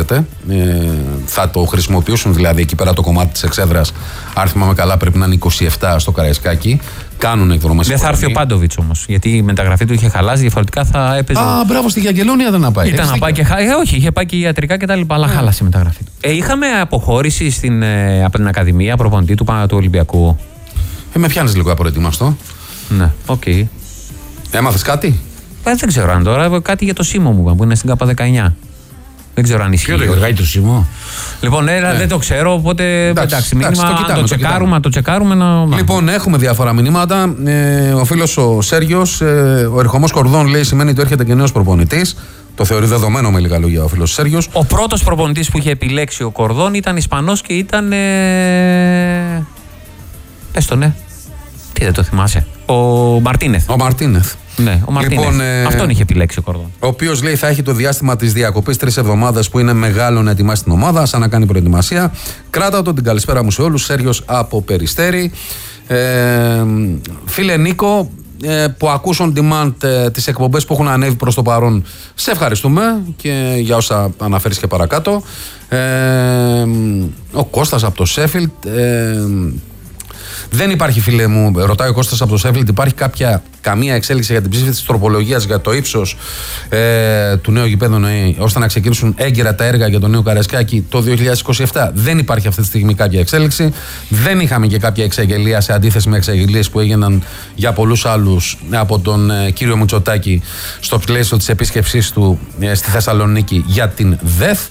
γίνεται. Θα το χρησιμοποιήσουν δηλαδή εκεί πέρα το κομμάτι της εξέδρας. Αν θυμάμαι καλά, πρέπει να είναι 27 στο Καραϊσκάκι. Κάνουν εκδρομές. Δεν θα έρθει ο Πάντοβιτς όμως. Γιατί η μεταγραφή του είχε χαλάσει, διαφορετικά θα έπαιζε. Α, μπράβο, στη Γιαγγελόνια δεν να πάει. Ήταν να πάει και όχι, είχε πάει και ιατρικά κτλ. Αλλά χάλασε η μεταγραφή του. Είχαμε αποχώρηση από την Ακαδημία προπονητή του Ολυμπιακού. Με πιάνεις λίγο απροετοιμαστό. Ναι, οκ. Έμαθες κάτι? Δεν ξέρω αν τώρα. Κάτι για το Σίμω μου είπαν που είναι στην ΚΑΠΑ 19. Δεν ξέρω αν ισχύει. Ποιο το γράψει το Σίμω? Λοιπόν, δεν το ξέρω, οπότε εντάξει, μήνυμα, το τσεκάρουμε να... Λοιπόν, έχουμε διάφορα μηνύματα. Ο φίλος ο Σέργιος, ο ερχομός Κορδόν λέει σημαίνει ότι έρχεται και νέος προπονητής. Το θεωρεί δεδομένο με λίγα λόγια ο φίλος Σέργιος. Ο πρώτος προπονητής που είχε επιλέξει ο Κορδόν ήταν Ισπανός και ήταν... Πες το, ναι. Τι δεν το θυμάσαι? Ο Μαρτίνεθ. Ο Μαρτίνεθ. Ναι, ο Μαρτίνεθ. Λοιπόν, αυτόν είχε επιλέξει ο Κορδόν. Ο οποίος λέει θα έχει το διάστημα της διακοπής 3 εβδομάδες που είναι μεγάλο να ετοιμάσει την ομάδα, σαν να κάνει προετοιμασία. Κράτα το, την καλησπέρα μου σε όλους. Σέργιος από Περιστέρι. Φίλε Νίκο, που ακούσουν demand τις εκπομπές που έχουν ανέβει προς το παρόν, σε ευχαριστούμε και για όσα αναφέρεις και παρακάτω. Ο Κώστας από το Σέφιλτ. Δεν υπάρχει, φίλε μου, ρωτάει ο Κώστας από το Σέφιλντ, υπάρχει καμία εξέλιξη για την ψήφιση της τροπολογίας για το ύψος του νέου γηπέδου, ώστε να ξεκινήσουν έγκαιρα τα έργα για το νέο Καραϊσκάκι το 2027? Δεν υπάρχει αυτή τη στιγμή κάποια εξέλιξη. Δεν είχαμε και κάποια εξαγγελία σε αντίθεση με εξαγγελίες που έγιναν για πολλούς άλλους από τον κύριο Μητσοτάκη στο πλαίσιο της επίσκεψής του στη Θεσσαλονίκη για την ΔΕΘ.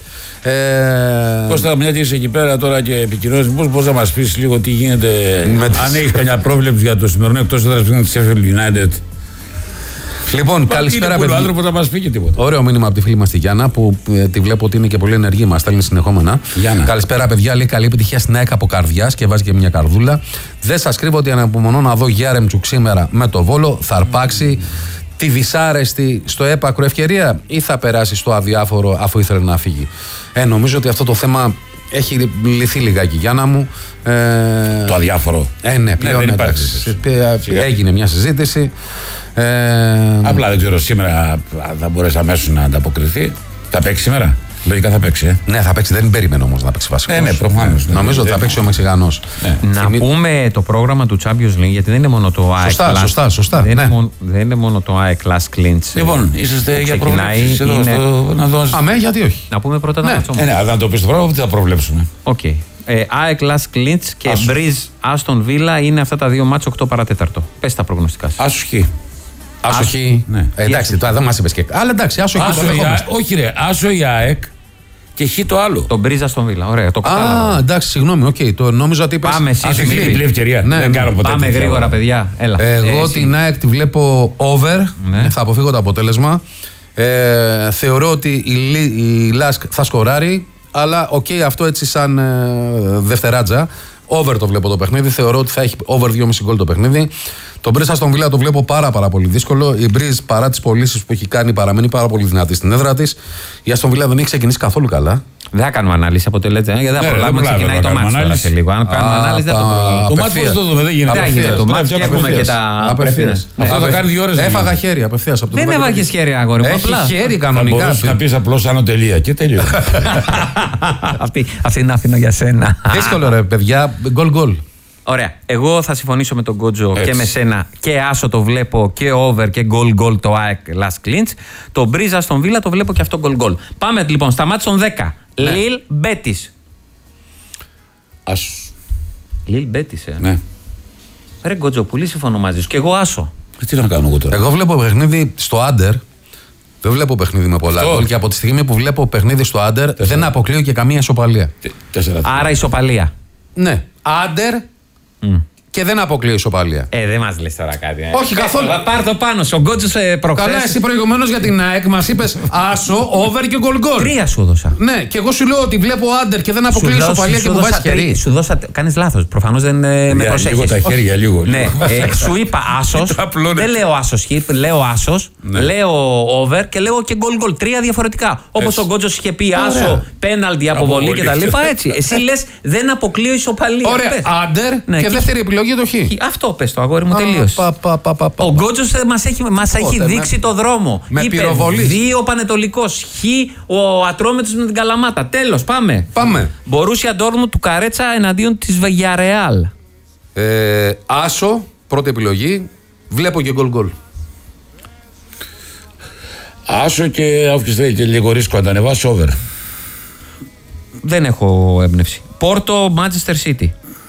Κώστα, μια και είσαι εκεί πέρα τώρα και επικοινωνείς, πώς θα μας πεις λίγο τι γίνεται, αν έχεις καμιά πρόβλεψη για το σημερινό εκτός έδρας που είναι της Sheffield United? Λοιπόν, καλησπέρα, παιδιά. Άνθρωπο θα μας πει και τίποτα. Ωραίο μήνυμα από τη φίλη μας τη Γιάννα, που τη βλέπω ότι είναι και πολύ ενεργή, μας στέλνει συνεχόμενα. Γιάννα. Καλησπέρα, παιδιά. Λέει καλή επιτυχία στην ΑΕΚ από καρδιάς και βάζει και μια καρδούλα. Δεν σας κρύβω ότι αναπομονώ να δω Γιάρεμτσουκ σήμερα με το Βόλο. Θα αρπάξει τη δυσάρεστη στο έπακρο ευκαιρία ή θα περάσει στο αδιάφορο αφού ήθελε να φύγει? Νομίζω ότι αυτό το θέμα έχει λυθεί λιγάκι, Γιάννα μου. Το αδιάφορο. Ναι, πλέον έγινε μια συζήτηση. Απλά δεν ξέρω σήμερα θα μπορέσει αμέσως να ανταποκριθεί. Θα παίξει σήμερα? Λογικά θα παίξει. Ναι, θα παίξει. Δεν περίμενε όμως να παίξει βασικός. Ναι, προφανώς. Νομίζω ότι θα παίξει ο Μεξικανός. Να πούμε το πρόγραμμα του Champions League, γιατί δεν είναι μόνο το ΑΕΚ. Σωστά. Δεν είναι μόνο το ΑΕΚ Last Clinch. Λοιπόν, είσαστε για προβλέψεις εδώ να δώσει. Αμέ, γιατί όχι? Να πούμε πρώτα τα μάτσα. Ναι, αν το πεις το πρόγραμμα, τι θα προβλέψουμε? Οκ. ΑΕΚ Last Clinch και Breeze Aston Villa είναι αυτά τα δύο μάτσα 8 παρατέταρτο. Πες τα προγνωστικά σου. Άσοχη. Άσοχη. Ναι. Εντάξει, τώρα δεν μας είπες και. Αλλά εντάξει, άσοχη. Όχι, ρε. Άσο η ΑΕΚ και χ το άλλο. Το Breeze Aston Villa. Ωραία, το κατάλαβα. Εντάξει, συγγνώμη. Το νόμιζα ότι είπες. Πάμε, εσύ. Διπλή ευκαιρία. Ναι, πάμε γρήγορα, παιδιά. Έλα. Εγώ την ΑΕΚ τη βλέπω over. Θα αποφύγω το αποτέλεσμα. Θεωρώ ότι η Λάσκ θα σκοράρει. Αλλά αυτό έτσι σαν δευτεράτζα. Over το βλέπω το παιχνίδι. Θεωρώ ότι θα έχει over 2,5 γκολ το παιχνίδι. Τον Breeze Aston Villa το βλέπω πάρα πολύ δύσκολο. Η Breeze, παρά τις πωλήσεις που έχει κάνει, παραμένει πάρα πολύ δυνατή στην έδρα της. Η Aston Villa δεν έχει ξεκινήσει καθόλου καλά. Δεν θα κάνουμε ανάλυση αποτελέσματα, γιατί δεν θα προλάβουμε να ξεκινάει το μάτι τώρα σε λίγο. Αν κάνουμε ανάλυση δεν θα προλάβουμε. Το μάτι πώς το δούμε, δεν γίνεται. Το μάτι και έχουμε και τα απευθείας. Αυτό θα κάνει 2 ώρες. Έφαγα χέρι απευθείας. Δεν έβαγες χέρι, αγόρι μου. Έχει χέρι κανονικά. Να πεις απλώς άνω τελεία και τελείω. Αυτή είναι αφήνω για σένα. Δύσκολο ρε παιδιά, γκολ. Ωραία. Εγώ θα συμφωνήσω με τον Γκότζο και με σένα και άσο το βλέπω και over και γκολ το ΑΕΚ Last Clinch. Το Breeze Aston Villa το βλέπω και αυτό γκολ. Πάμε λοιπόν στα μάτια των 10. Λιλ Μπέτις. Άσο. Λιλ Μπέτις, Ναι. Ρε Γκότζο, πολύ συμφωνώ μαζί σου. Και εγώ άσο. Τι να κάνω εγώ τώρα? Εγώ βλέπω παιχνίδι στο άντερ. Δεν βλέπω παιχνίδι με πολλά γκολ. Και από τη στιγμή που βλέπω παιχνίδι στο άντερ, δεν αποκλείω και καμία ισοπαλία. Άρα ισοπαλία. Ναι. Άντερ. Και δεν αποκλείω ισοπαλία. Δεν μας λες τώρα κάτι. Όχι καθόλου. Πάρ' το πάνω σου. Ο Γκότσος προχθές. Καλά, εσύ προηγουμένως για την ΑΕΚ μας είπες άσο, over και γκολ. 3 σου έδωσα. Ναι, και εγώ σου λέω ότι βλέπω άντερ και δεν αποκλείω ισοπαλία και μου βάζει χέρι. Σου δώσα. Κάνεις λάθος. Προφανώς δεν με προσέχεις. Λίγο τα χέρια, λίγο. Ναι, σου είπα άσος. Δεν λέω άσος χ, λέω άσος. Λέω over και λέω και γκολ. 3 διαφορετικά. Όπως ο Γκότσος είχε πει άσο, πέναλτι, αποβολή κτλ. Έτσι. Εσύ λες δεν αποκλείω ισοπαλία. Ωραία, άντερ και δεύτερη επιλογή επιλογή το Χ. Αυτό πες το, αγόρι μου, τελείωσε. Ο Γκότζος μας έχει δείξει το δρόμο. Με είπε πυροβολής. 2 Πανετολικός, Χ ο Ατρόμητος με την Καλαμάτα. Τέλος, πάμε. Μπορούσια Ντόρτμουντ του Καρέτσα εναντίον της Βεγιαρεάλ. Άσο, πρώτη επιλογή. Βλέπω και γκολ. Άσο και όποιος θέλει και λίγο ρίσκο να τα ανεβάσει, over. Δεν έχω έμπνευση. Πόρτο, Manchester City.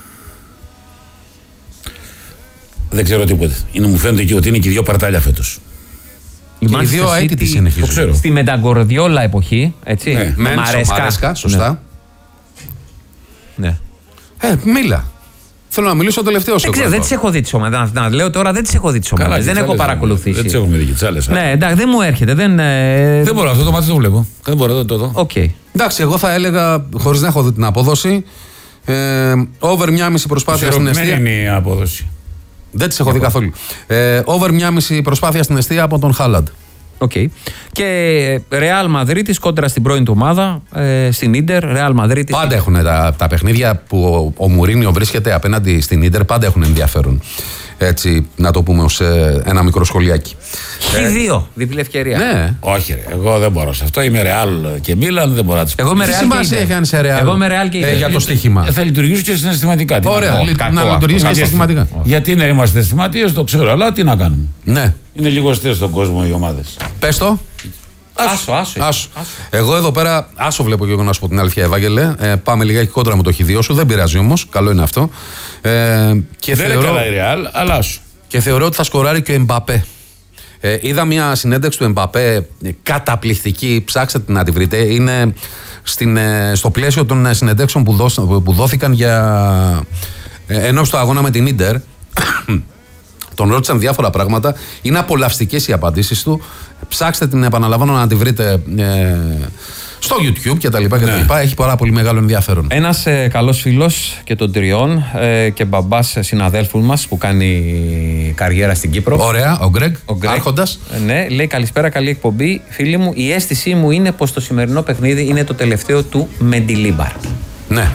Δεν ξέρω τίποτε. Μου φαίνεται και ότι είναι και οι δύο παρτάλια φέτος. Οι δύο έτη τη συνεχίζουν. Το ξέρω. Στη Μεταγκορδιόλα εποχή, έτσι. Ναι. Με Μαρέσκα, σωστά. Ναι. Μίλα. Θέλω να μιλήσω τελευταίο. Δεν ξέρω, δεν τις έχω δει τις ομάδες. Να λέω τώρα, δεν τις έχω δει τις ομάδες. Δεν έχω παρακολουθήσει. Δεν τις έχουμε δει και τις άλλες. Ναι, εντάξει, δεν μου έρχεται. Δεν μπορώ, αυτό το μάτι το βλέπω. Δεν μπορώ, το δω. Εντάξει, εγώ θα έλεγα, χωρίς να έχω δει την απόδοση, over 1,5 προσπάθεια στην εστία. Δεν είναι η απόδοση. Δεν τις έχω δει καθόλου. Over 1,5 προσπάθεια στην εστία από τον Χάλαντ. Και Ρεάλ Μαδρίτης κόντρα στην πρώην του ομάδα, στην Ίντερ. Ρεάλ Μαδρίτης. Πάντα έχουν τα παιχνίδια που ο Μουρίνιο βρίσκεται απέναντι στην Ίντερ, πάντα έχουν ενδιαφέρον. Έτσι, να το πούμε ως ένα μικρό σχολιάκι. Χ2, διπλή ευκαιρία. Ναι. Όχι, ρε, εγώ δεν μπορώ σε αυτό. Είμαι Ρεάλ και Μίλαν, δεν μπορώ να τις πω. Εγώ με Ρεάλ και Ίντερ. Για το στοίχημα. Θα λειτουργήσω και συναισθηματικά. Ωραία, να λειτουργήσει και συναισθηματικά. Γιατί να είμαστε αισθηματίες, το ξέρω, αλλά τι να κάνουμε. Ναι. Είναι λιγοστές στον κόσμο οι ομάδες. Πες το. Άσο. Εγώ εδώ πέρα άσο βλέπω και εγώ να σου πω την αλήθεια, Ευάγγελε. Πάμε λιγάκι κόντρα με το Χ2 σου, δεν πειράζει όμως, καλό είναι αυτό. Και δεν είναι καλά η Ρεάλ, αλλά άσο. Και θεωρώ ότι θα σκοράρει και ο Εμπαπέ. Είδα μια συνέντευξη του Εμπαπέ καταπληκτική, ψάξτε την να τη βρείτε. Είναι στο πλαίσιο των συνεντεύξεων που δόθηκαν ενώ στο αγώνα με την Ίντερ. Τον ρώτησαν διάφορα πράγματα. Είναι απολαυστικές οι απαντήσεις του. Ψάξτε την, επαναλαμβάνω, να τη βρείτε στο YouTube κτλ. Έχει πάρα πολύ μεγάλο ενδιαφέρον. Ένας καλός φίλος και των τριών και μπαμπάς συναδέλφου μας που κάνει καριέρα στην Κύπρο. Ωραία, ο Γκρέγκ, άρχοντας. Ναι, λέει καλησπέρα, καλή εκπομπή. Φίλοι μου, η αίσθησή μου είναι πως το σημερινό παιχνίδι είναι το τελευταίο του Μεντιλίμπαρ. Ναι.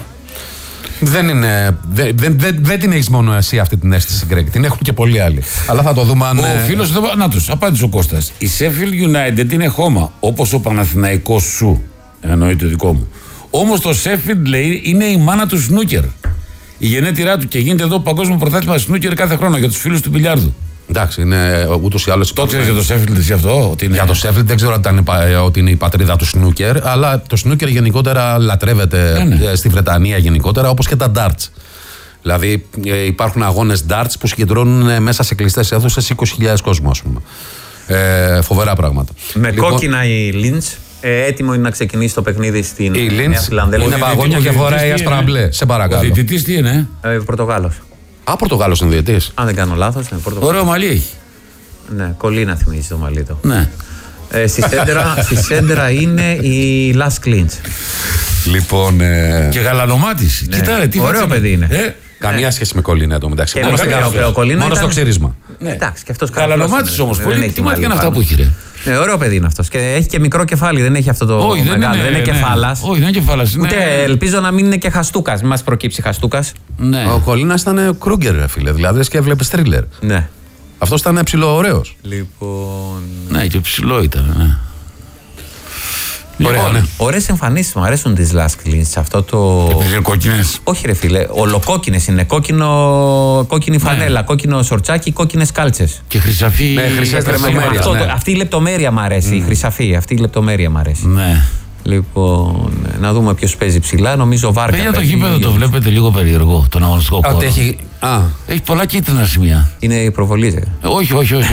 Δεν την έχεις μόνο εσύ αυτή την αίσθηση, Γκρέγκ. Την έχουν και πολλοί άλλοι. Αλλά θα το δούμε αν. Ο φίλος εδώ, να τους απάντησε ο Κώστας. Η Sheffield United είναι χώμα, όπως ο Παναθηναϊκός σου. Εννοεί το δικό μου. Όμως το Sheffield, λέει, είναι η μάνα του σνούκερ. Η γενέτειρά του και γίνεται εδώ παγκόσμιο πρωτάθλημα σνούκερ κάθε χρόνο για τους φίλους του μπιλιάρδου. Εντάξει, είναι ούτως ή άλλως. Το ξέρεις για το Sheffield εσύ αυτό? Ότι είναι... Για το Sheffield δεν ξέρω ότι είναι η πατρίδα του σνούκερ, αλλά το σνούκερ γενικότερα λατρεύεται στη Βρετανία γενικότερα, όπως και τα darts. Δηλαδή υπάρχουν αγώνες darts που συγκεντρώνουν μέσα σε κλειστές αίθουσες 20.000 κόσμο, ας πούμε. Φοβερά πράγματα. Με κόκκινα η Λίντς. Έτοιμο είναι να ξεκινήσει το παιχνίδι στην Νέα Φιλανδία. Είναι βαγόνια και φοράει άσπρα μπλε. Σε παρακαλώ. Ο διαιτητής τι είναι? Πορτογάλος. Πορτογάλος είναι διαιτητής. Αν δεν κάνω λάθος, είναι Πορτογάλος. Ωραίο μαλλί έχει. Ναι, κολλίνα θυμίζει το μαλλί του. Ναι. Στη σέντερα είναι η Last Clinch. Λοιπόν. Και γαλανομάτης. Ναι. Κοιτάξτε, τι ωραίο παιδί είναι. Καμία σχέση με κολλίνα εδώ μεταξύ. Μόνο στο ξύρισμα. Εντάξει, και αυτός γαλανομάτης όμως. Πολύ τι μάτια είναι αυτά που έχει, ρε. Ναι, ωραίο παιδί είναι αυτός. Και έχει και μικρό κεφάλι, δεν έχει αυτό το μεγάλο. Δεν είναι κεφάλας. Όχι, δεν είναι κεφάλας. Ούτε ελπίζω να μην είναι και χαστούκας. Μην μας προκύψει χαστούκας. Ο Κολλίνας ήταν Κρούγκερ, φίλε. Δηλαδή και έβλεπε θρίλερ. Ναι. Αυτός ήταν ψηλό ωραίος. Λοιπόν. Ναι, και ψηλό ήταν, ναι. Ωραία, ναι. Ωραίες εμφανίσεις μου αρέσουν τις Last Clinch. Αυτό το. Επειδή είναι κόκκινες. Όχι, ρε φίλε. Ολοκόκκινες είναι. Κόκκινη φανέλα, κόκκινο σορτσάκι, κόκκινες κάλτσες. Και χρυσαφή. Ναι, χρυσές λεπτομέρειες. Αυτή η λεπτομέρεια μου αρέσει. Η χρυσαφή. Αυτή η λεπτομέρεια μου αρέσει. Ναι. Λοιπόν, να δούμε ποιος παίζει ψηλά. Νομίζω Βάρκα. Για το γήπεδο το βλέπετε λίγο περίεργο, τον αγωνιστικό χώρο. Έχει πολλά κίτρινα σημεία. Είναι η προβολή. Όχι.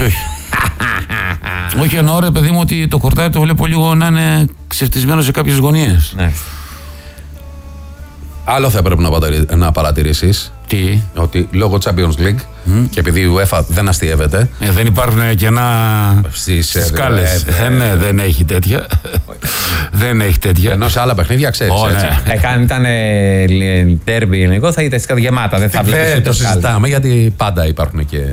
Όχι, εννοώ, ρε παιδί μου, ότι το χορτάρι το βλέπω λίγο να είναι ξεφτισμένο σε κάποιες γωνίες. Ναι. Άλλο θα πρέπει να παρατηρήσεις. Τι? Ότι λόγω Champions League και επειδή η UEFA δεν αστιεύεται. Δεν υπάρχουν κενά στις σκάλες. Ναι, δεν έχει τέτοια. Δεν έχει τέτοια. Ενώ σε άλλα παιχνίδια ξέρεις. Αν ήταν τέρμπι ελληνικό θα ήταν γεμάτα. Δεν θα βλέπεις. Δεν το συζητάμε γιατί πάντα υπάρχουν και.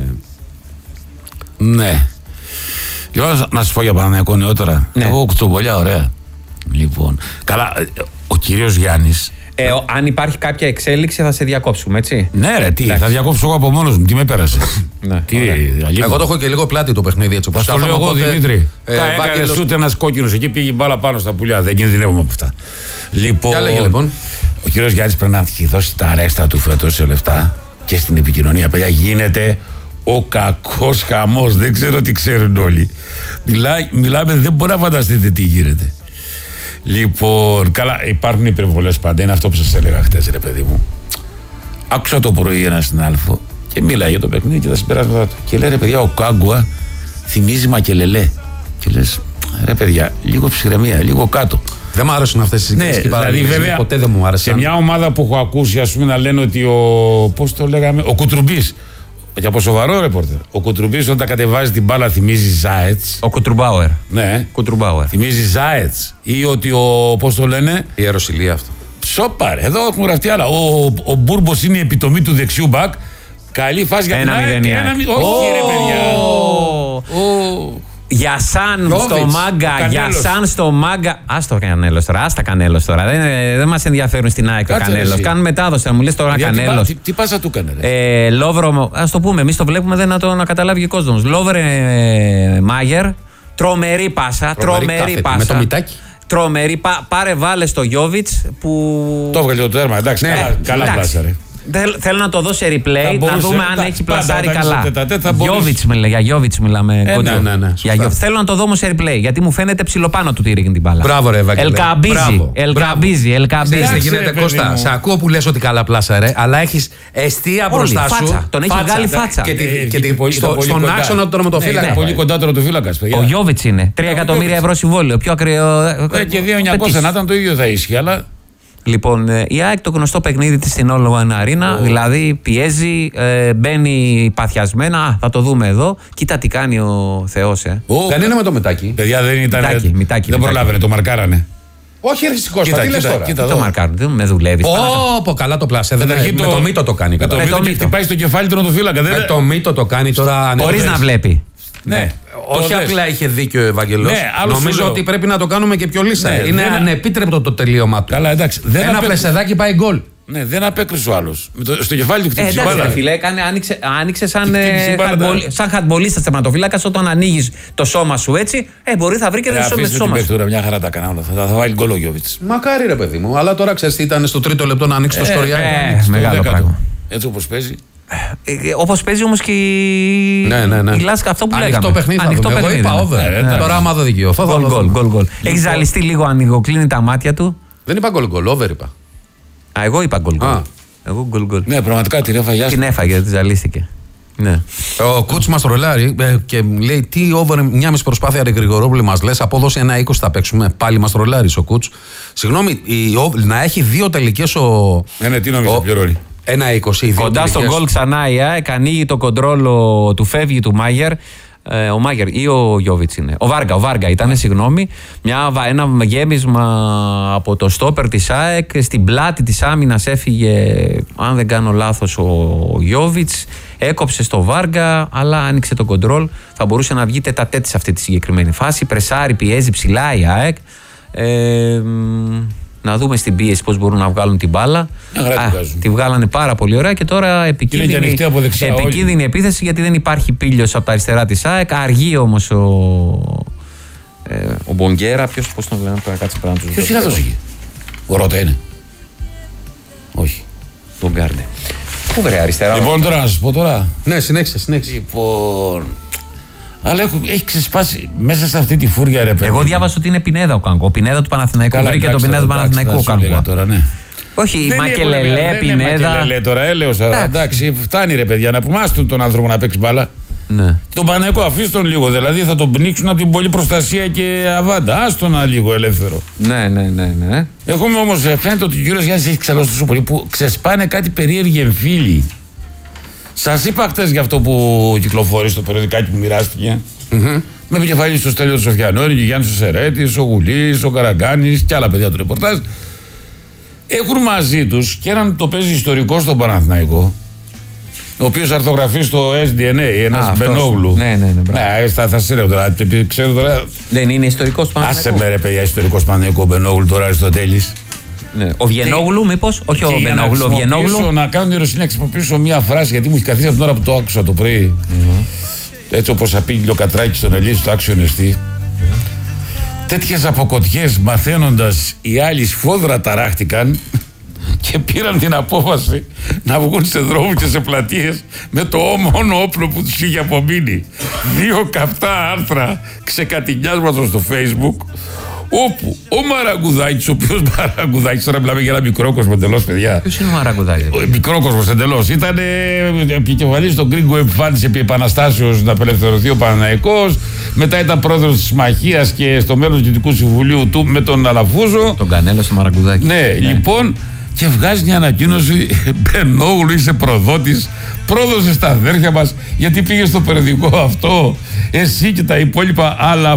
Ναι. Λοιπόν, να σας πω για Παναθηναϊκό νεότερα. Εγώ κουτσομπολιά, ωραία. Λοιπόν, καλά, ο κύριος Γιάννης. Αν υπάρχει κάποια εξέλιξη, θα σε διακόψουμε, έτσι. Ναι, ρε, τι, θα διακόψω εγώ από μόνος μου. Τι με πέρασε. Εγώ το έχω και λίγο πλάτη το παιχνίδι έτσι όπως το λέω εγώ, Δημήτρη. Έκανε ούτε ένα κόκκινο εκεί, πήγε μπάλα πάνω στα πουλιά. Δεν κινδυνεύουμε από αυτά. Λοιπόν, ο κύριος Γιάννης πρέπει να έχει δώσει τα αρέστα του φέτος σε λεφτά και στην επικοινωνία. Παιδιά, γίνεται ο κακός χαμός. Δεν ξέρω τι ξέρουν όλοι. Μιλάμε, δεν μπορεί να φανταστείτε τι γίνεται. Λοιπόν, καλά, υπάρχουν υπερβολές πάντα. Είναι αυτό που σας έλεγα χτες, ρε παιδί μου. Άκουσα το πρωί ένα συνάδελφο και μίλαγε για το παιχνίδι και τα συμπεράσματα του. Και λέει, ρε παιδιά, ο Κάγκουα θυμίζει Μακελελέ. Και λες, ρε παιδιά, λίγο ψυχραιμία, λίγο κάτω. Δεν μου άρεσαν αυτές τις συγκρίσεις. Ναι, δηλαδή βέβαια, ποτέ δεν μου άρεσαν. Σε μια ομάδα που έχω ακούσει, ας πούμε, να λένε ότι πώς το λέγαμε, ο Κουτρουμπής. Και από σοβαρό ρεπόρτερ. Ο Κουτρουμπής όταν κατεβάζει την μπάλα θυμίζει Ζάετς. Ο Κουτρουμπάουερ. Ναι. Κουτρουμπάουερ. Θυμίζει Ζάετς. Ή ότι πώς το λένε. Η Ιεροσυλία αυτό. Σόπαρε. Εδώ έχουν γραφτεί άλλα. Ο Μπούρμπος είναι η επιτομή του δεξιού μπακ. Καλή φάση για την ΑΕΚ. Όχι, ρε παιδιά. Για σαν στο μάγκα, για σαν στο μάγκα. Άστο Κανέλος τώρα, άστα Κανέλος τώρα. Δεν μας ενδιαφέρουν στην ΑΕΚ ο Κανέλος. Κάνουν μετάδοση, θα μου λες τώρα Κανέλος. Τι πάσα του έκανε. Λόβρο, ας το πούμε, εμείς το βλέπουμε, δεν να καταλάβει και ο κόσμος. Λόβρε Μάγερ, τρομερή πάσα. Με το μητάκι. Τρομερή, πάρε βάλε στο Γιόβιτς που. Το έβγαλε το τέρμα, εντάξει, καλά πλάσα ρε. Θέλω να το δω σε replay, να δούμε αν έχει πλασάρει καλά. Για Γιόβιτς μιλάμε. Ναι. Θέλω να το δω όμως σε replay, γιατί μου φαίνεται ψηλοπάνω του τύριγκ την μπάλα. Μπράβο, ρε Ευαγγελέ. Ελκαμπίζει. Τι γίνεται, Κώστα. Σε ακούω που λες ότι καλά πλάσαρε, αλλά έχεις εστία μπροστά σου. Τον έχει βγάλει φάτσα. Στον άξονα του τερματοφύλακα. Είναι πολύ κοντά τερματοφύλακα. Ο Γιόβιτς είναι. 3 εκατομμύρια ευρώ συμβόλαιο. Πιο ακραίο. Και 2.900 να ήταν το ίδιο θα ίσχυε, αλλά. Λοιπόν, η ΑΕΚ το γνωστό παιχνίδι της στην All One Arena, δηλαδή πιέζει, μπαίνει παθιασμένα. Θα το δούμε εδώ. Κοίτα τι κάνει ο Θεός. Δεν είναι με το μετάκι. Παιδιά δεν ήταν. Μητάκι, δεν προλάβαινε, το μαρκάρανε. Όχι, ρε Κώστα, τι λες τώρα. Το μαρκάρουν, δεν με δουλεύει. Πω, καλά το πλάσε. Με το μύτο το κάνει. Με το μύτο χτυπάει στο κεφάλι του φύλακα. Με το μύτο το κάνει τώρα. Χωρίς να βλέπει. Ναι. Όχι απλά είχε δίκιο ο Ευαγγελός. Νομίζω ότι πρέπει να το κάνουμε και πιο λύσα. Είναι ανεπίτρεπτο το τελείωμα του. Καλά, εντάξει. Ένα πλεσεδάκι πάει γκολ. Ναι, δεν απέκρυσε ο άλλος. Στο κεφάλι του χτύπησε μπάλα. Φίλε, άνοιξε σαν χατμπολίστας τερματοφύλακας. Όταν ανοίγεις το σώμα σου έτσι, μπορεί θα βρει και δεν σώμα. Αφήστε μια χαρά τα κανάλα. Θα βάλει γκολ ο Γιόβιτς. Μακάρι ρε παιδί μου, αλλά τώρα ξέρεις τι ήταν στο τρίτο λεπτό να ανοίξει το σκοριάκι. Μεγάλο πράγμα. Έτσι όπως παίζει. Όπως παίζει όμως και η Λάσκα, αυτό που λέγαμε. Ανοιχτό παιχνίδι. Εγώ είπα over. Τώρα άμα δεν δικαιωθώ. Γκολ. Έχει ζαλιστεί λίγο, ανοιγοκλίνει τα μάτια του. Δεν είπα γκολ, over είπα. Εγώ είπα γκολ. Ναι, πραγματικά την έφαγε. Την έφαγε, τη ζαλίστηκε. Ναι. Ο Κούτς μας τρολάρει και λέει τι over μια μισή προσπάθεια ρε Γρηγορόπουλε μας λες, απόδοση 1-20 θα παίξουμε. Πάλι μας τρολάρει ο Κούτς. Συγγνώμη, να έχει 2 τελικές ο. Ναι, τι νομίζω πληρώνει. 1-20. Κοντά στον γκολ ξανά η ΑΕΚ, ανοίγει το κοντρόλ του, φεύγει του Μάγερ. Ο Μάγερ ή ο Γιόβιτς είναι. Ο Βάργα ήταν, συγγνώμη. Ένα γέμισμα από το στόπερ της ΑΕΚ. Στην πλάτη της άμυνας έφυγε, αν δεν κάνω λάθος, ο Γιόβιτς. Έκοψε στο Βάργα, αλλά άνοιξε το κοντρόλ. Θα μπορούσε να βγει τετατέτη σε αυτή τη συγκεκριμένη φάση. Πρεσάρει, πιέζει ψηλά η ΑΕΚ. Να δούμε στην πίεση πώς μπορούν να βγάλουν την μπάλα. Τη βγάλανε πάρα πολύ ωραία και τώρα επικίνδυνη επίθεση γιατί δεν υπάρχει πήλιος από τα αριστερά της ΑΕΚ. Αργεί όμως ο Μπογκέρα. Πώς τον λένε τώρα, κάτσε πράγμα. Ποιος είναι αυτός εκεί? Ο Ρώτα είναι? Όχι. Τον Γκάρντε. Πού βρε αριστερά? Λοιπόν τώρα να σας πω τώρα. Ναι, συνέχισε. Λοιπόν. Αλλά έχει ξεσπάσει μέσα σε αυτή τη φούρια ρε παιδί. Εγώ διάβασα ότι είναι Πινέδα ο Κάγκο. Ο Πινέδα του Παναθηναϊκού βρήκε τον Πινέδα του Παναθηναϊκού ο Κάγκο. Όχι, Μακελελέ, Πινέδα. Μακελελέ τώρα, έλεωσα. Εντάξει, φτάνει ρε παιδιά να πumάστουν τον άνθρωπο να παίξει μπάλα. Ναι. Τον Παναθηναϊκό αφήστε τον λίγο, δηλαδή θα τον πνίξουν από την πολλή προστασία και αβάντα. Άστον να λίγο ελεύθερο. Ναι. Έχουμε όμως φαίνεται ότι ο κύριος Γιάννης έχει ξαλώσει τόσο πολύ που ξεσπάνε κάτι περίεργοι εμφύλοι. Σας είπα χτες για αυτό που κυκλοφορεί στο περιοδικάκι που μοιράστηκε. Με επικεφαλή στο Στέλιο του Σοφιανόρη, ο Γιάννης ο Σερέτης, ο Γουλής, ο Καραγκάνης και άλλα παιδιά του ρεπορτάζ. Έχουν μαζί τους και έναν το παίζει ιστορικό στον Παναθηναϊκό, ο οποίος αρθογραφεί στο SDNA, ένας Μπενόγλου. Ναι. Θα σε λέω τώρα, ξέρω τώρα. Δεν είναι ιστορικός Παναθηναϊκό. Άσε με ρε παιδιά, ιστορικός Παναθηναϊκό Μπενόγλου τώρα Αριστοτέλης. Ο Βιενόγλου, μήπως? Όχι ο Μπενόγλου, ο Βιενόγλου. Να κάνω την ερωτήση, να χρησιμοποιήσω μια φράση, γιατί μου έχει καθίσει από την ώρα που το άκουσα το πρωί. Έτσι όπως απήγγειλε ο Κατράκης στον Ελίσσο, το άξιο νεστή. Τέτοιες αποκοτιές μαθαίνοντας, οι άλλοι σφόδρα ταράχτηκαν και πήραν την απόφαση να βγουν σε δρόμους και σε πλατείες με το μόνο όπλο που τους είχε απομείνει. 2 καυτά άρθρα ξεκατηνιάσματος στο Facebook, όπου ο Μαραγκουδάκης, ο οποίος Μαραγκουδάκης, τώρα μιλάμε για ένα μικρό κόσμο εντελώς, παιδιά. Ποιος είναι ο Μαραγκουδάκης? Μικρό κόσμο εντελώς. Ήταν επικεφαλής στον Γκρίγκο Εμφάνιση επί επαναστάσεως να απελευθερωθεί ο Παναθηναϊκός. Μετά ήταν πρόεδρος της Συμμαχίας και στο μέλλον του Διοικητικού Συμβουλίου του με τον Αλαφούζο. Τον Κανέλο στο Μαραγκουδάκη. Ναι, λοιπόν, και βγάζει μια ανακοίνωση. Μπενόγλου, είσαι προδότης. Πρόδωσε στα αδέρφια μας γιατί πήγε στο περιοδικό αυτό. Εσύ και τα υπόλοιπα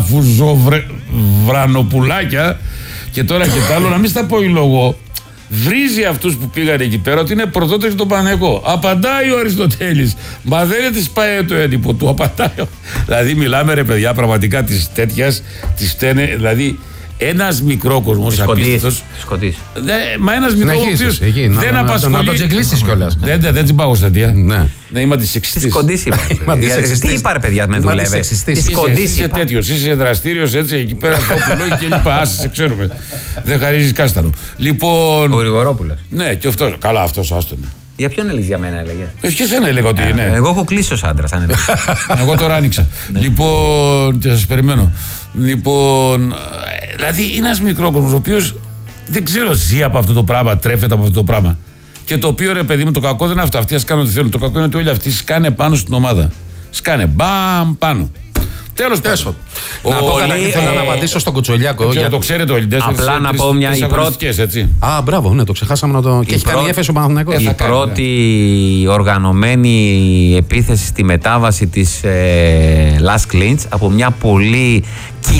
αλαφουζοβρανοπουλάκια. Και τώρα και τα άλλο, να μην στα πω η λόγο. Βρίζει αυτούς που πήγαν εκεί πέρα ότι είναι προδότες για τον Παναθηναϊκό. Απαντάει ο Αριστοτέλης. Μα δεν της πάει το έντυπο του. Απαντάει. Δηλαδή, μιλάμε ρε παιδιά, πραγματικά της τέτοιας, της φταίνε. Δηλαδή, ένας μικρό κόσμος απίστευτος. Σκοτής. Μα ένας μικρό κόσμος δεν απασχολεί. Να το τσεγκλίσεις κιόλας. Δεν την πάω στα αιτία. Ναι, είμαι αντισεξιστής. Της κοντής είπα. Τι είπα ρε παιδιά, με δουλεύε. Της κοντής είσαι τέτοιος, είσαι δραστήριος έτσι εκεί πέρα το πουλόγι και λοιπά. Άσε, σε ξέρουμε. Δεν χαρίζεις κάστανο. Λοιπόν. Ο Γρηγορόπουλος. Ναι, και αυτός. Καλά, αυτός άστονε. Για ποιον έλεγες για μένα, έλεγε? Ποιος δεν έλεγα ότι είναι. Εγώ έχω κλείσει ως άντρας, αν είναι. Εγώ τώρα άνοιξα. Λοιπόν, και σας περιμένω. Λοιπόν, δηλαδή είναι ένας μικρό κόσμος ο οποίος δεν ξέρω, ζει από αυτό το πράγμα, τρέφεται από αυτό το πράγμα. Και το οποίο ρε παιδί μου, το κακό δεν είναι αυτό. Αυτοί ας κάνουν ό,τι θέλουν. Το κακό είναι ότι όλοι αυτοί σκάνε πάνω στην ομάδα. Σκάνε μπαμ πάνω. Τέλος πάντων. Να πω κάτι, θέλω να απαντήσω στον Κουτσολιάκο. Το ξέρετε όλοι. Απλά να πω μια η πρώτη. Α, μπράβο, ναι, το ξεχάσαμε να το. Και έχει κάνει έφεση ο Παναθηναϊκός. Η πρώτη οργανωμένη επίθεση στη μετάβαση της Last Clinch από μια πολύ key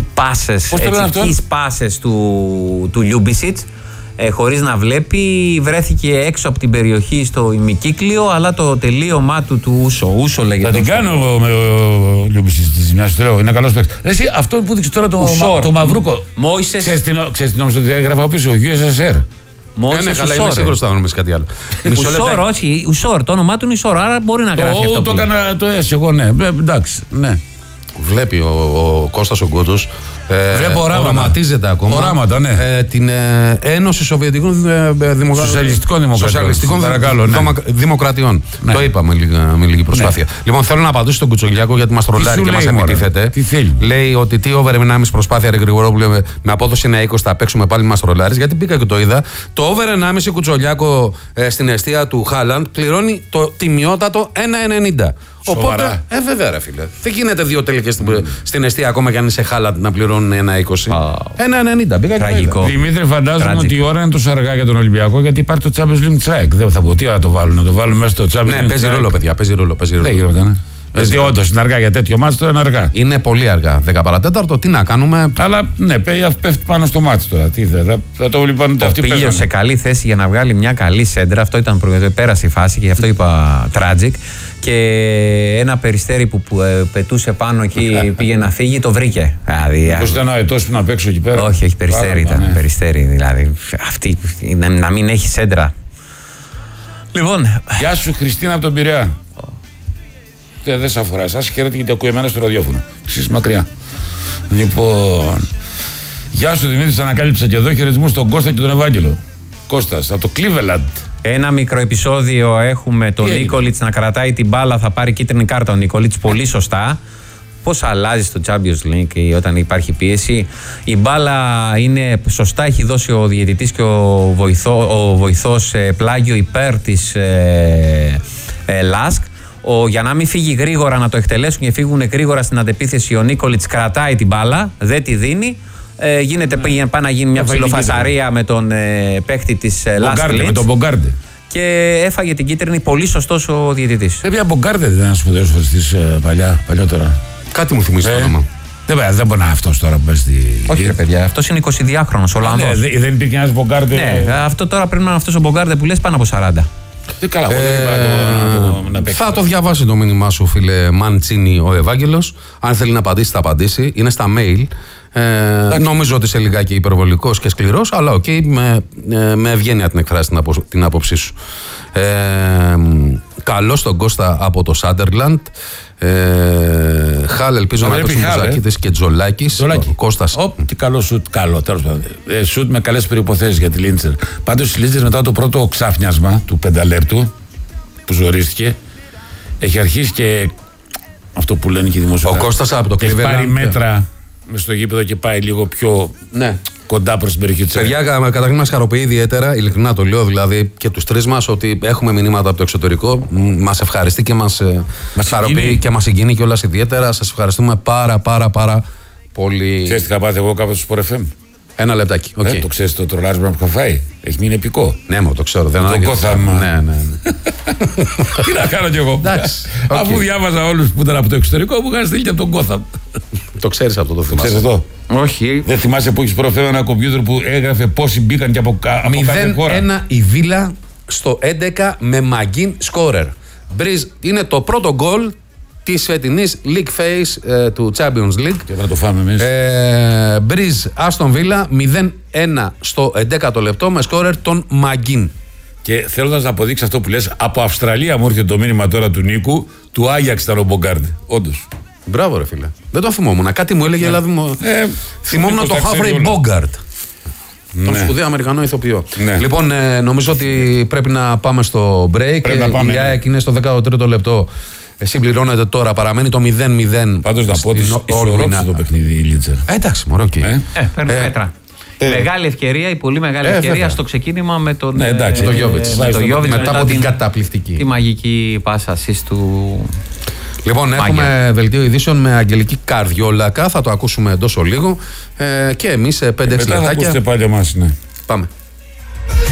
passes του Ljubicic. Χωρίς να βλέπει, βρέθηκε έξω από την περιοχή στο ημικύκλιο, αλλά το τελείωμά του Ούσο λέγεται. Θα την κάνω με ο Λιούμπισιτς της ζημιάς, του λέω, είναι καλός παίκτης. Εσύ, αυτό που δείξε τώρα το Μαυρούκο. Μόησες. Ξέρεις την όμως ότι έγραφα πίσω, ο USSR. Ναι, καλά, είμαι σίγουρος θα νομίζεις κάτι άλλο. Ουσόρ, όχι, Ουσόρ, το όνομά του είναι Ουσόρ, άρα μπορεί να γράφει αυτό. Το έκανα το έτσι εγώ, ναι, εντάξει, ναι. Βλέπει ο Κώστας ο Γκότος. Οραματίζεται ακόμα. Οράματα, ναι. Την Ένωση Σοβιετικών Σοσιαλιστικών Δημοκρατιών. Ναι. Το είπαμε με λίγη προσπάθεια. Ναι. Λοιπόν, θέλω να απαντήσω στον Κουτσογιάκο γιατί μας τρολάρει και μας επιτίθεται. Λέει ότι τι over 1,5 προσπάθεια ρε Γρηγορόπουλε με απόδοση 1,20 θα παίξουμε πάλι μας τρολάρει. Γιατί πήγα και το είδα. Το over 1,5 Κουτσογιάκο στην εστία του Χάλαντ πληρώνει το τιμιότατο 1,90. Οπότε, βέβαια ρε φίλε. Δεν γίνεται 2 τελικές στην εστία ακόμα και αν είσαι Χάλαντ να πληρώνουν 1,20. 1,90. Πήγα τραγικό. Δημήτρη, φαντάζομαι ότι η ώρα είναι τόσο αργά για τον Ολυμπιακό γιατί υπάρχει το Champions League track. Δεν θα πω τι να το βάλουν. Να το βάλουν μέσα στο Champions League. Ναι, παίζει ρόλο, παιδιά. Παίζει ρόλο. Δεν γινόταν. Γιατί όντως είναι αργά για τέτοιο μάτσο, τώρα είναι αργά. Είναι πολύ αργά. 10 παρατέταρτο, τι να κάνουμε. Αλλά ναι, πέφτει πάνω στο μάτσο τώρα. Τι θα το λοιπόν. Πήγε σε καλή θέση για να βγάλει μια καλή σέντρα. Αυτό ήταν πέρασε η φάση και γι' αυτό είπα tragic. Και ένα Περιστέρι που πετούσε πάνω εκεί πήγε να φύγει, το βρήκε. Πώς ήταν ο αετός που να παίξω εκεί πέρα. Όχι, Περιστέρι ήταν. Ναι. Περιστέρι δηλαδή. Αυτή να μην έχει σέντρα. Λοιπόν. Γεια σου Χριστίνα από τον Πειραιά. Δεν σας αφορά εσάς, χαίρετε γιατί ακούει εμένα στο ραδιόφωνο. Εσείς μακριά. Λοιπόν. Γεια σου Δημήτρη, ανακάλυψα και εδώ χαιρετισμούς στον Κώστα και τον Ευάγγελο. Κώστας, από το Cleveland. Ένα μικρό επεισόδιο έχουμε τον Νίκολιτς να κρατάει την μπάλα, θα πάρει κίτρινη κάρτα ο Νίκολιτς, πολύ σωστά. Πώς αλλάζει στο Champions League όταν υπάρχει πίεση. Η μπάλα είναι σωστά, έχει δώσει ο διαιτητής και ο βοηθός πλάγιο υπέρ της Λάσκ. Για να μην φύγει γρήγορα να το εκτελέσουν και φύγουν γρήγορα στην αντεπίθεση, ο Νίκολιτς κρατάει την μπάλα, δεν τη δίνει. Πάει να γίνει μια ψιλοφασαρία με τον παίκτη της Last Clinch. Με τον Μπογκάρντε. Και έφαγε την κίτρινη, πολύ σωστός ο διαιτητής. Πια Μπογκάρντε δεν είναι ένας σπουδαίος φοριστής παλιότερα. Κάτι μου θυμίζει το όνομα. Δεν μπορεί να είναι αυτός τώρα που πες στη. Όχι ρε παιδιά, αυτός είναι 22χρονος Ολλανδός. Δεν υπήρχε ένας Μπογκάρντε. Ναι, αυτό τώρα πρέπει να είναι αυτός ο Μπογκάρντε που λες πάνω από 40. Καλά, θα το διαβάσει το μήνυμά σου, φίλε Μαντσίνη, ο Ευάγγελος. Αν θέλει να απαντήσει, θα απαντήσει. Είναι στα mail. Νομίζω ότι είσαι λιγάκι υπερβολικός και σκληρός, αλλά οκ, με ευγένεια την εκφράσει την άποψή σου. Καλώς τον Κώστα από το Σάντερλαντ. Χάλ, ελπίζω να παίξουν Μουζακίδης και Τζολάκης. Κώστας. Τι καλό σουτ, καλό. Τέλος πάντων. Σουτ με καλές προϋποθέσεις για τη Λίντσερ. Πάντως η Λίντσερ μετά το πρώτο ξάφνιασμα του 5 λεπτού που ζορίστηκε, έχει αρχίσει και αυτό που λένε και οι δημοσιογράφοι. Ο Κώστας από το Cleveland. Έχει πάρει μέτρα μες στο γήπεδο και πάει λίγο πιο κοντά προς την περιοχή της. Παιδιά, καταρχήν μας χαροποιεί ιδιαίτερα, ειλικρινά το λέω, δηλαδή και τους τρεις μας, ότι έχουμε μηνύματα από το εξωτερικό. Μας ευχαριστεί και μας χαροποιεί και μας συγκινεί κιόλας ιδιαίτερα. Σας ευχαριστούμε πάρα πολύ. Ξέρεις τι είχα πάθει εγώ κάποτε στο Sport FM? Ένα λεπτάκι. Okay. Το ξέρεις το τρολάρισμα που είχα φάει? Έχει μείνει επικό. Ναι, το ξέρω. Δεν το Gotham. Ναι. Τι να κάνω κι εγώ. Αφού διάβαζα όλους που ήταν από το εξωτερικό, μου είχαν στείλει και από τον Gotham. Το ξέρεις αυτό, το θυμάσαι? Ξέρεις αυτό? Όχι. Δεν θυμάσαι που έχεις προφέρει ένα κομπιούτερ που έγραφε πόσοι μπήκαν και από κάθε χώρα? 0-1 η Βίλα στο 11 με Μαγκίν σκόρερ. Μπριζ είναι το πρώτο γκολ της φετινής League Phase του Champions League. Και θα το φάμε εμείς. Μπριζ Άστον Βίλα 0-1 στο 11ο λεπτό με σκόρερ τον Μαγκίν. Και θέλοντας να αποδείξει αυτό που λες, από Αυστραλία μου έρχεται το μήνυμα τώρα του Νίκου, του Άγιαξ ήταν ο Μπογκάρντ. Όντως. Μπράβο, ρε φίλε. Δεν το θυμόμουν. Κάτι μου έλεγε, δηλαδή. Θυμόμουν το Χάφρεϊ Μπογκάρντ. Τον σπουδαίο Αμερικανό ηθοποιό. Ναι. Λοιπόν, νομίζω ότι πρέπει να πάμε στο break. Η ΑΕΚ είναι στο 13ο λεπτό. Συμπληρώνεται τώρα, παραμένει το 0-0. Πάντως να πω ότι ισορρόπησε το παιχνίδι η Λίντσερ. Εντάξει, μωρό, οκ. Παίρνει μέτρα. Μεγάλη ευκαιρία, η πολύ μεγάλη ευκαιρία στο ξεκίνημα με τον Γιώβιτς. Μετά από την καταπληκτική. Τη μαγική πάσα του. Λοιπόν, έχουμε δελτίο ειδήσεων με Αγγελική Καρδιόλακα. Θα το ακούσουμε εντός ολίγου. Και εμείς 5-6 λεπτάκια. Μετά θα ακούσετε πάλι εμάς, ναι. Πάμε.